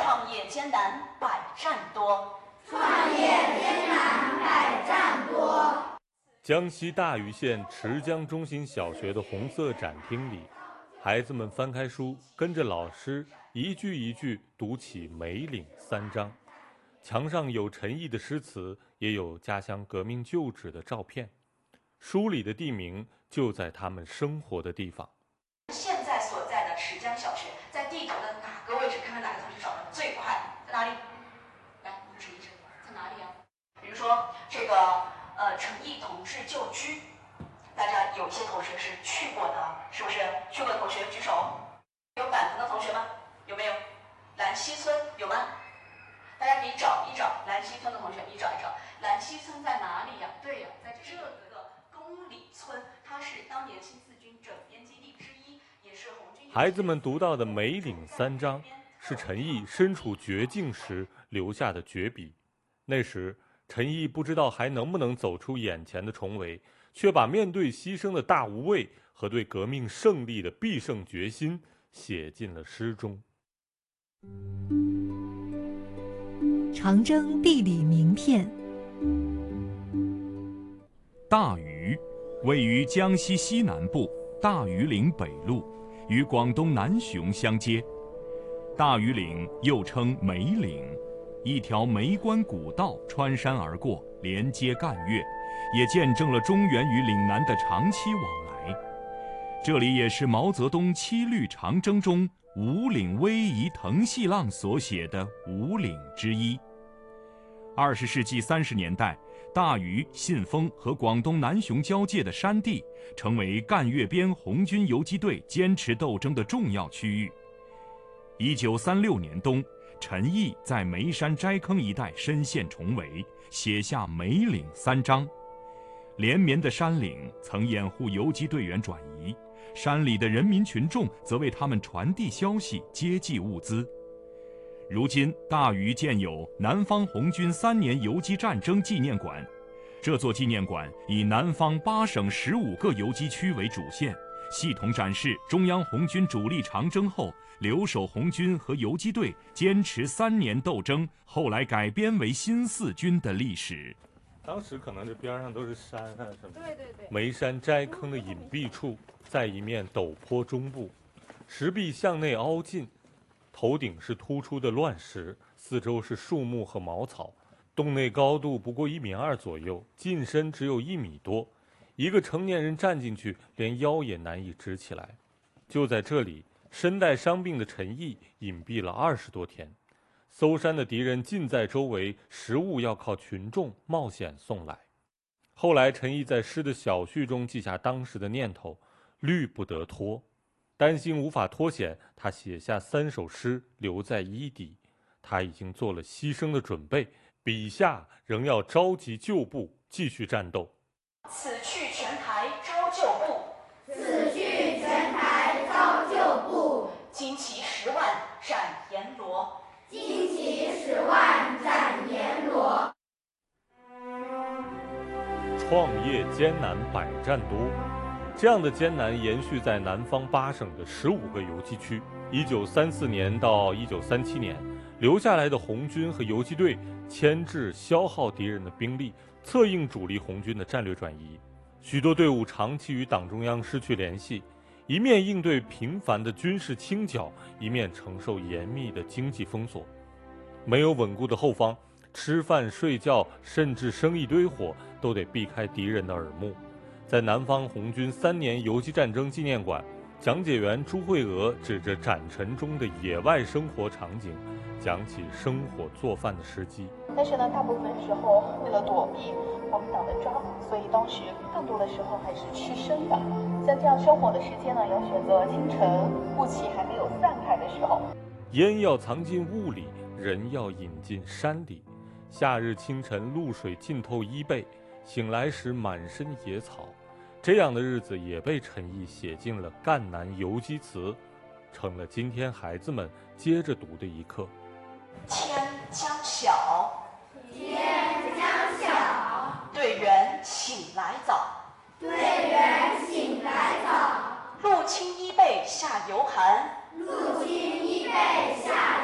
创业艰难，百战多。 创业艰难，百战多。 江西大余县池江中心小学的红色展厅里，孩子们翻开书，跟着老师一句一句读起《梅岭三章》。墙上有陈毅的诗词，也有家乡革命旧址的照片。书里的地名就在他们生活的地方。 现在所在的池江小学在地图的哪个位置？看看哪个同学找的最快，在哪里？来，你们数一数，在哪里啊？比如说这个陈毅同志旧居，大家有一些同学是去过的，是不是？去过的同学举手。有板藤的同学吗？有没有？兰溪村有吗？大家可以找一找兰溪村的同学，你找一找兰溪村在哪里呀？对呀，在这个公里村，它是当年新四军整编基地之一，也是红军。 孩子们读到的《梅岭三章》是陈毅身处绝境时留下的绝笔。那时陈毅不知道还能不能走出眼前的重围，却把面对牺牲的大无畏和对革命胜利的必胜决心写进了诗中。 长征地理名片。 大余位于江西西南部大余岭北麓，与广东南雄相接。大余岭又称梅岭，一条梅关古道穿山而过，连接赣粤，也见证了中原与岭南的长期往来。这里也是毛泽东七律长征中五岭逶迤腾细浪所写的五岭之一。20世纪30年代，大余、信丰和广东南雄交界的山地，成为赣粤边红军游击队坚持斗争的重要区域。1936年冬，陈毅在梅山斋坑一带深陷重围，写下《梅岭三章》。连绵的山岭曾掩护游击队员转移，山里的人民群众则为他们传递消息、接济物资。如今大余建有南方红军3年游击战争纪念馆，这座纪念馆以南方8省15个游击区为主线，系统展示中央红军主力长征后留守红军和游击队坚持3年斗争，后来改编为新四军的历史。 当时可能这边上都是山啊什么的。 对对对。 梅山斋坑的隐蔽处，在一面陡坡中部，石壁向内凹进，头顶是突出的乱石，四周是树木和茅草，洞内高度不过1.2米左右，进深只有1米多，一个成年人站进去，连腰也难以直起来。就在这里，身带伤病的陈毅隐蔽了20多天，搜山的敌人近在周围，食物要靠群众冒险送来。后来陈毅在诗的小序中记下当时的念头：虑不得脱。担心无法脱险，他写下3首诗留在衣底。他已经做了牺牲的准备，笔下仍要召集旧部，继续战斗。 此去全台招旧部， 此去全台招旧部。 旌旗10万斩阎罗， 旌旗10万斩阎罗。 创业艰难，百战多。这样的艰难延续在南方8省的15个游击区。1934年到1937年，留下来的红军和游击队牵制消耗敌人的兵力，策应主力红军的战略转移。许多队伍长期与党中央失去联系，一面应对频繁的军事清剿，一面承受严密的经济封锁。没有稳固的后方，吃饭睡觉甚至生一堆火都得避开敌人的耳目。在南方红军3年游击战争纪念馆，讲解员朱慧娥指着展陈中的野外生活场景，讲起生火做饭的时机。 但是呢，大部分时候为了躲避国民党的抓捕，所以当时更多的时候还是吃生的。像这样生火的时间呢，要选择清晨雾气还没有散开的时候。 烟要藏进雾里，人要引进山里。夏日清晨，露水浸透衣背，醒来时满身野草。这样的日子也被陈毅写进了赣南游击词，成了今天孩子们接着读的一课。 天将晓， 天将晓， 队员醒来早， 队员醒来早， 陆青衣背下犹寒， 陆青衣背下